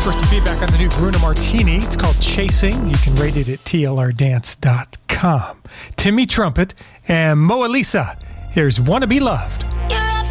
for some feedback on the new Bruno Martini. It's called Chasing. You can rate it at tlrdance.com. Timmy Trumpet and Moa Lisa. Here's Wanna Be Loved.